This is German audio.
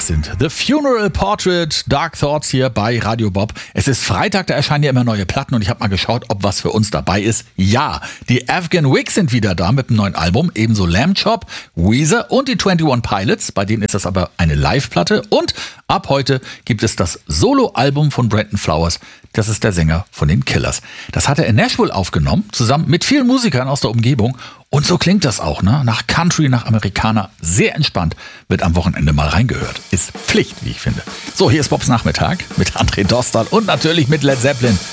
Das sind The Funeral Portrait, Dark Thoughts hier bei Radio Bob. Es ist Freitag, da erscheinen ja immer neue Platten und ich habe mal geschaut, ob was für uns dabei ist. Ja, die Afghan Wigs sind wieder da mit einem neuen Album, ebenso Lamb Chop, Weezer und die 21 Pilots. Bei denen ist das aber eine Live-Platte und ab heute gibt es das Solo-Album von Brandon Flowers. Das ist der Sänger von den Killers. Das hat er in Nashville aufgenommen, zusammen mit vielen Musikern aus der Umgebung. Und so klingt das auch, ne? Nach Country, nach Amerikaner. Sehr entspannt. Wird am Wochenende mal reingehört. Ist Pflicht, wie ich finde. So, hier ist Bobs Nachmittag mit André Dostal und natürlich mit Led Zeppelin.